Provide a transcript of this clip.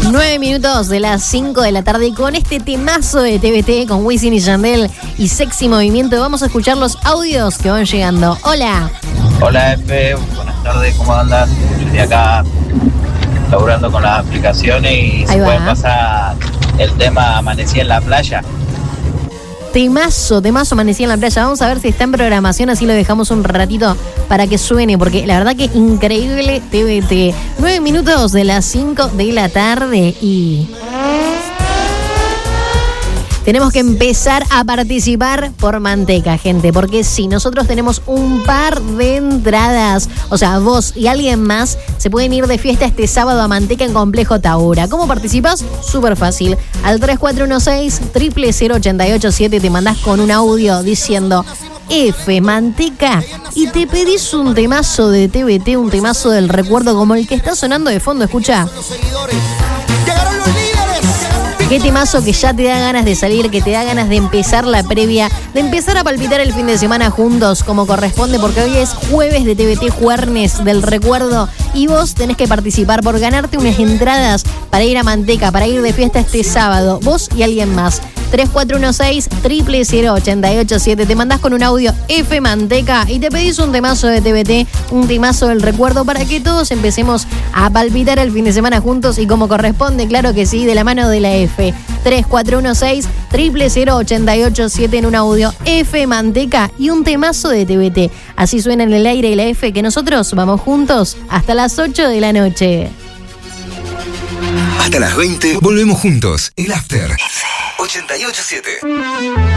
9 minutos de las 5 de la tarde con este temazo de TBT con Wisin y Yandel y Sexy Movimiento. Vamos a escuchar los audios que van llegando. Hola. Hola F, buenas tardes, ¿cómo andan? Yo estoy acá laburando con las aplicaciones y se puede pasar el tema Amanecí en la playa. Temazo, Amanecí en la playa. Vamos a ver si está en programación, así lo dejamos un ratito para que suene, porque la verdad que es increíble TBT. 9 minutos de las 5 de la tarde y tenemos que empezar a participar por Manteca, gente, porque sí, nosotros tenemos un par de entradas. O sea, vos y alguien más se pueden ir de fiesta este sábado a Manteca en Complejo Taura. ¿Cómo participás? Súper fácil. Al 3416-000887 te mandás con un audio diciendo F, Manteca, y te pedís un temazo de TBT, un temazo del recuerdo como el que está sonando de fondo. Escucha. Qué temazo que ya te da ganas de salir, que te da ganas de empezar la previa, de empezar a palpitar el fin de semana juntos como corresponde, porque hoy es jueves de TBT, jueves del recuerdo, y vos tenés que participar por ganarte unas entradas para ir a Manteca, para ir de fiesta este sábado, vos y alguien más. 3416-000887, te mandás con un audio F Manteca y te pedís un temazo de TBT, un temazo del recuerdo, para que todos empecemos a palpitar el fin de semana juntos y como corresponde, claro que sí, de la mano de la F. 3416-000887 en un audio F Manteca y un temazo de TBT. Así suena en el aire la F, que nosotros vamos juntos hasta las 8 de la noche. Hasta las 20 volvemos juntos. El After 887.